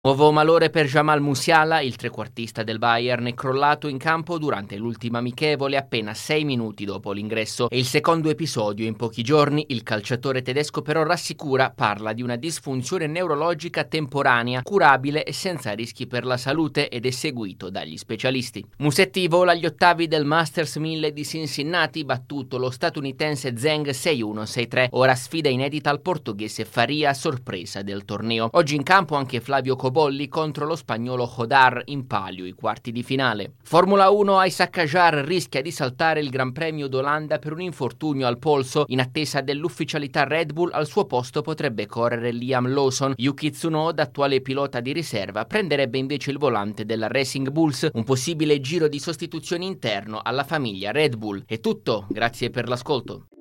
Nuovo malore per Jamal Musiala, il trequartista del Bayern, è crollato in campo durante l'ultima amichevole appena 6 minuti dopo l'ingresso. È il secondo episodio in pochi giorni. Il calciatore tedesco però rassicura, parla di una disfunzione neurologica temporanea, curabile e senza rischi per la salute ed è seguito dagli specialisti. Musetti vola agli ottavi del Masters 1000 di Cincinnati, battuto lo statunitense Zheng 6-1-6-3. Ora sfida inedita al portoghese Faria, sorpresa del torneo. Oggi in campo anche Flavio Cobolli contro lo spagnolo Hodar, in palio i quarti di finale. Formula 1, Isaac Ajar rischia di saltare il Gran Premio d'Olanda per un infortunio al polso. In attesa dell'ufficialità Red Bull, al suo posto potrebbe correre Liam Lawson. Yuki Tsunoda, attuale pilota di riserva, prenderebbe invece il volante della Racing Bulls. Un possibile giro di sostituzione interno alla famiglia Red Bull. È tutto, grazie per l'ascolto.